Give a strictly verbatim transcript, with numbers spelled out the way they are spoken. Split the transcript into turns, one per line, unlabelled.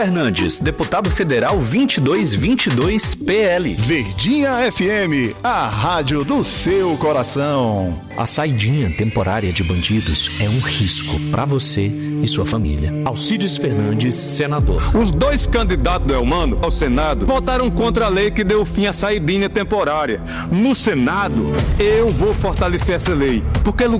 Fernandes, deputado federal vinte e dois vinte e dois P L.
Verdinha F M, a rádio do seu coração.
A saidinha temporária de bandidos é um risco para você e sua família. Alcides Fernandes, senador.
Os dois candidatos do Elmano ao Senado votaram contra a lei que deu fim à saidinha temporária. No Senado, eu vou fortalecer essa lei, porque lugar